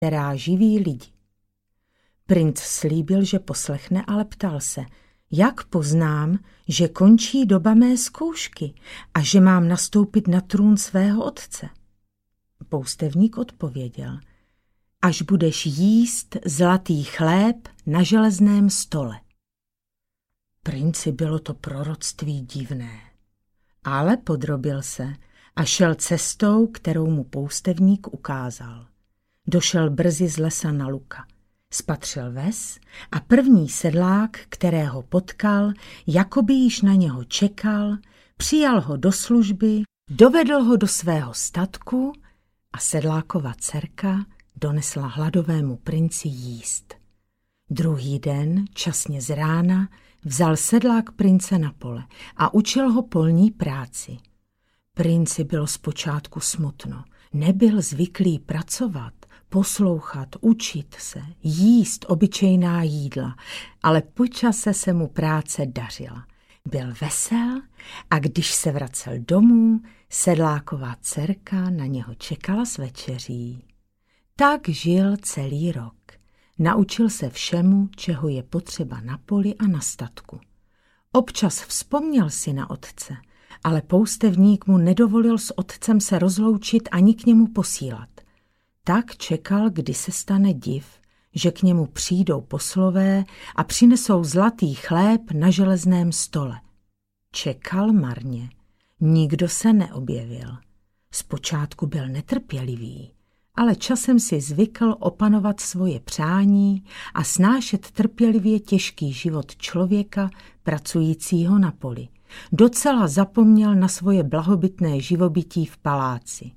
která živí lidi. Princ slíbil, že poslechne, ale ptal se, jak poznám, že končí doba mé zkoušky a že mám nastoupit na trůn svého otce. Poustevník odpověděl, až budeš jíst zlatý chléb na železném stole. Princi bylo to proroctví divné, ale podrobil se a šel cestou, kterou mu poustevník ukázal. Došel brzy z lesa na luka. Spatřil ves a první sedlák, kterého potkal, jakoby již na něho čekal, přijal ho do služby, dovedl ho do svého statku a sedlákova dcerka donesla hladovému princi jíst. Druhý den, časně z rána, vzal sedlák prince na pole a učil ho polní práci. Princi bylo zpočátku smutno, nebyl zvyklý pracovat, poslouchat, učit se, jíst obyčejná jídla, ale po čase se mu práce dařila. Byl vesel a když se vracel domů, sedláková dcerka na něho čekala s večeří. Tak žil celý rok. Naučil se všemu, čeho je potřeba na poli a na statku. Občas vzpomněl si na otce, ale poustevník mu nedovolil s otcem se rozloučit ani k němu posílat. Tak čekal, kdy se stane div, že k němu přijdou poslové a přinesou zlatý chléb na železném stole. Čekal marně, nikdo se neobjevil. Zpočátku byl netrpělivý, ale časem si zvykl opanovat svoje přání a snášet trpělivě těžký život člověka pracujícího na poli. Docela zapomněl na svoje blahobytné živobytí v paláci.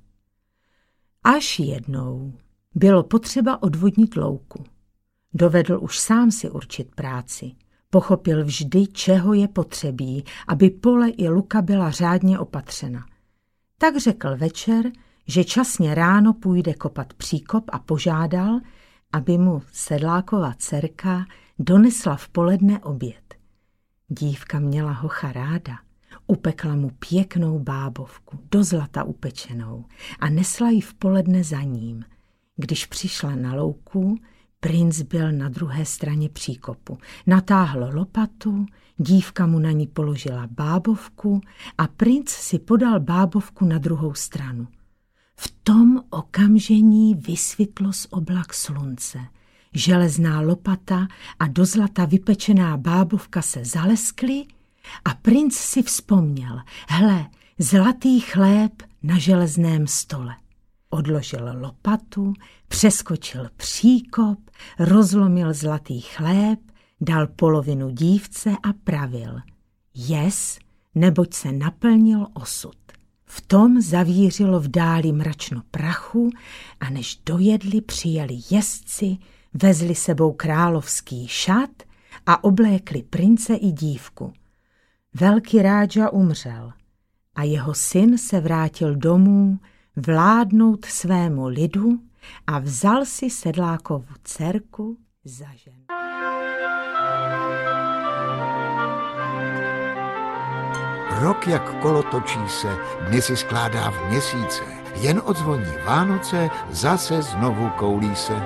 Až jednou bylo potřeba odvodnit louku. Dovedl už sám si určit práci. Pochopil vždy, čeho je potřebí, aby pole i luka byla řádně opatřena. Tak řekl večer, že časně ráno půjde kopat příkop a požádal, aby mu sedlákova dcerka donesla v poledne oběd. Dívka měla hocha ráda. Upekla mu pěknou bábovku, do zlata upečenou, a nesla ji v poledne za ním. Když přišla na louku, princ byl na druhé straně příkopu. Natáhl lopatu, dívka mu na ní položila bábovku a princ si podal bábovku na druhou stranu. V tom okamžení vysvětlo z oblak slunce. Železná lopata a do zlata vypečená bábovka se zaleskly a princ si vzpomněl, hle, zlatý chléb na železném stole. Odložil lopatu, přeskočil příkop, rozlomil zlatý chléb, dal polovinu dívce a pravil. Jes, neboť se naplnil osud. V tom zavířilo v dáli mračno prachu a než dojedli, přijeli jezdci, vezli sebou královský šat a oblékli prince i dívku. Velký rádža umřel a jeho syn se vrátil domů vládnout svému lidu a vzal si sedlákovu dcerku za ženu. Rok jak kolo točí se, dny si skládá v měsíce, jen odzvoní Vánoce, zase znovu koulí se.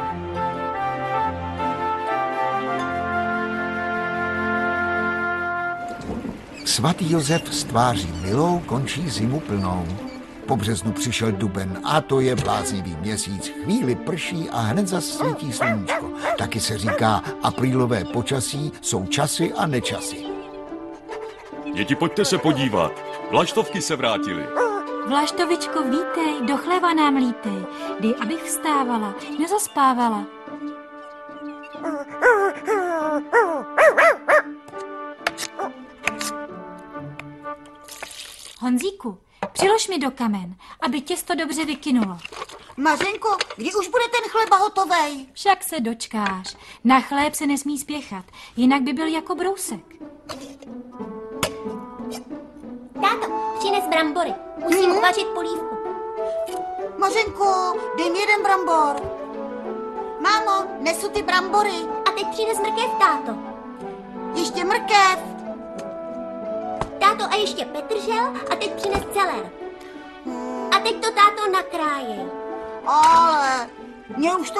Svatý Josef s tváří milou končí zimu plnou. Po březnu přišel duben a to je bláznivý měsíc. Chvíli prší a hned zas svítí sluníčko. Taky se říká, aprílové počasí jsou časy a nečasy. Děti, pojďte se podívat. Vlaštovky se vrátily. Vlaštovičko, vítej, do chleba nám lítej. Dej, abych vstávala, nezaspávala. Honzíku, přilož mi do kamen, aby těsto dobře vykynulo. Mařenko, kdy už bude ten chleba hotovej? Však se dočkáš. Na chléb se nesmí spěchat, jinak by byl jako brousek. Táto, přines brambory. Musím uvařit polívku. Mařenko, dej mi jeden brambor. Mámo, nesu ty brambory. A teď přines mrkev, táto. Ještě mrkev. Táto, a ještě petržel a teď přines celer. A teď to, táto, nakrájej. Ale Mně už to